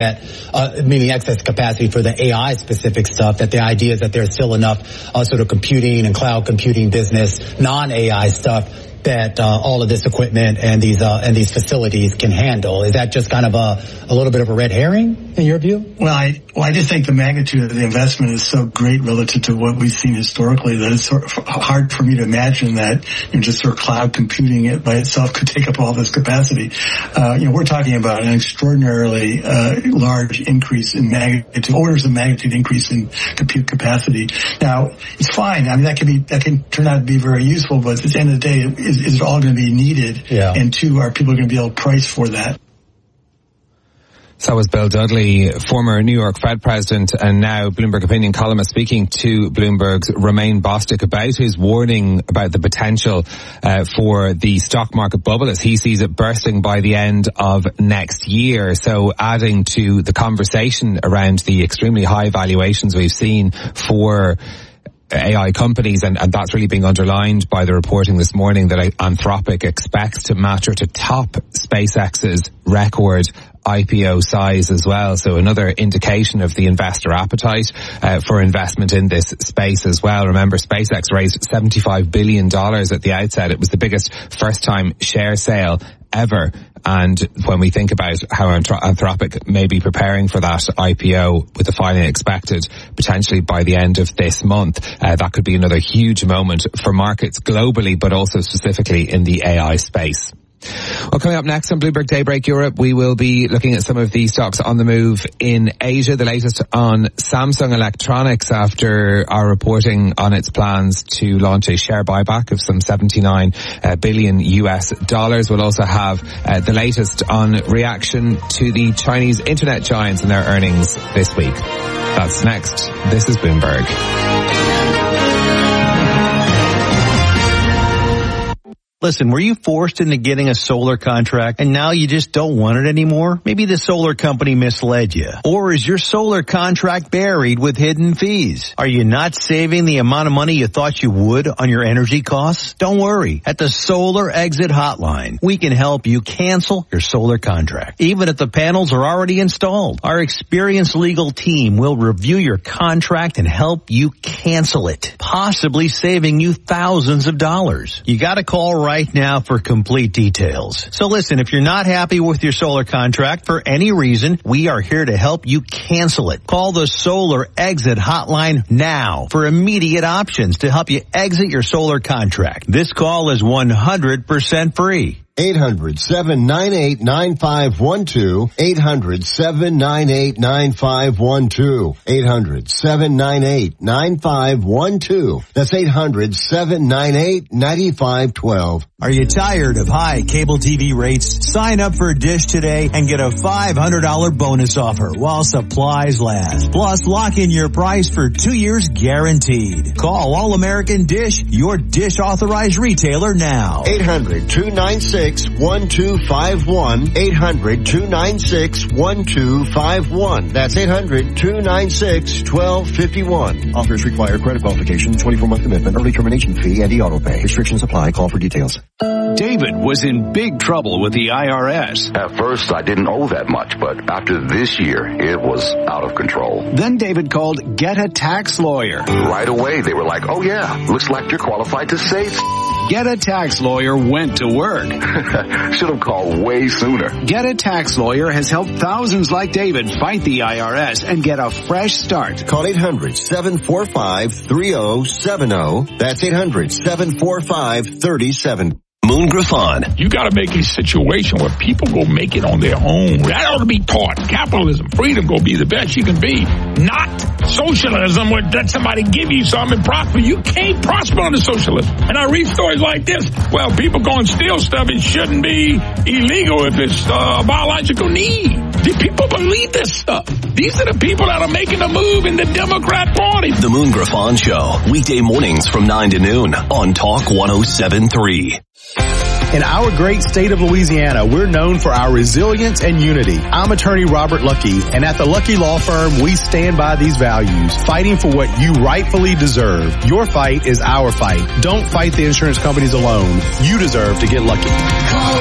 meaning excess capacity for the AI specific stuff, that the idea is that there's still enough sort of computing and cloud computing business, non-AI stuff that all of this equipment and these facilities can handle. Is that just kind of a little bit of a red herring in your view? Well, I just think the magnitude of the investment is so great relative to what we've seen historically that it's sort of hard for me to imagine that just sort of cloud computing it by itself could take up all this capacity. We're talking about an extraordinarily large increase in magnitude, orders of magnitude increase in compute capacity. Now, it's fine. I mean, that can turn out to be very useful, but at the end of the day, is it all going to be needed? Yeah. And two, are people going to be able to price for that? So was Bill Dudley, former New York Fed president and now Bloomberg opinion columnist, speaking to Bloomberg's Romain Bostic about his warning about the potential for the stock market bubble as he sees it bursting by the end of next year. So adding to the conversation around the extremely high valuations we've seen for AI companies, and that's really being underlined by the reporting this morning that Anthropic expects to match or to top SpaceX's record IPO size as well. So another indication of the investor appetite for investment in this space as well. Remember, SpaceX raised $75 billion at the outset. It was the biggest first-time share sale ever. And when we think about how Anthropic may be preparing for that IPO with the filing expected potentially by the end of this month, that could be another huge moment for markets globally, but also specifically in the AI space. Well, coming up next on Bloomberg Daybreak Europe, we will be looking at some of the stocks on the move in Asia. The latest on Samsung Electronics after our reporting on its plans to launch a share buyback of some $79 billion US. We'll also have the latest on reaction to the Chinese internet giants and their earnings this week. That's next. This is Bloomberg. Listen, were you forced into getting a solar contract and now you just don't want it anymore? Maybe the solar company misled you. Or is your solar contract buried with hidden fees? Are you not saving the amount of money you thought you would on your energy costs? Don't worry. At the Solar Exit Hotline, we can help you cancel your solar contract, even if the panels are already installed. Our experienced legal team will review your contract and help you cancel it, possibly saving you thousands of dollars. You gotta call right now for complete details. So listen, if you're not happy with your solar contract for any reason, we are here to help you cancel it. Call the Solar Exit Hotline now for immediate options to help you exit your solar contract. This call is 100% free. 800-798-9512. 800-798-9512. 800-798-9512. That's 800-798-9512. Are you tired of high cable TV rates? Sign up for Dish today and get a $500 bonus offer while supplies last. Plus, lock in your price for 2 years guaranteed. Call All American Dish, your Dish authorized retailer now. 800-296-1251. 800-296-1251. That's 800-296-1251. Offers require credit qualification, 24-month commitment, early termination fee, and auto pay. Restrictions apply. Call for details. David was in big trouble with the IRS. At first, I didn't owe that much, but after this year, it was out of control. Then David called Get a Tax Lawyer. Right away, they were like, oh yeah, looks like you're qualified to save. Get a Tax Lawyer went to work. Should have called way sooner. Get a Tax Lawyer has helped thousands like David fight the IRS and get a fresh start. Call 800-745-3070. That's 800-745-3070. Moon Griffon. You got to make a situation where people go make it on their own. That ought to be taught. Capitalism, freedom, go be the best you can be. Not socialism where let somebody give you something and prosper. You can't prosper under socialism. And I read stories like this. Well, people go and steal stuff. It shouldn't be illegal if it's a biological need. Do people believe this stuff? These are the people that are making the move in the Democrat Party. The Moon Griffon Show. Weekday mornings from 9 to noon on Talk 107.3. In our great state of Louisiana, we're known for our resilience and unity. I'm attorney Robert Lucky, and at the Lucky Law Firm, we stand by these values, fighting for what you rightfully deserve. Your fight is our fight. Don't fight the insurance companies alone. You deserve to get lucky. Call